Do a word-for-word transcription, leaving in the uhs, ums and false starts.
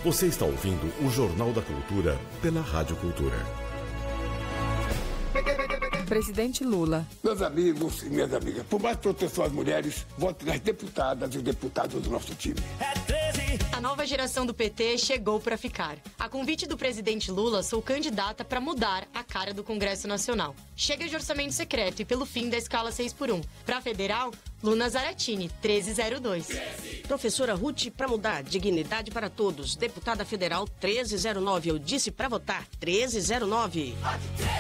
Você está ouvindo o Jornal da Cultura pela Rádio Cultura. Presidente Lula. Meus amigos e minhas amigas, por mais proteção às mulheres, votem nas deputadas e deputados do nosso time. A nova geração do P T chegou para ficar. A convite do presidente Lula, sou candidata para mudar a cara do Congresso Nacional. Chega de orçamento secreto e pelo fim da escala seis por um. Para federal, Luna Zaratini, treze zero dois. Professora Ruth, para mudar, dignidade para todos. Deputada federal, treze zero nove. Eu disse para votar, treze zero nove.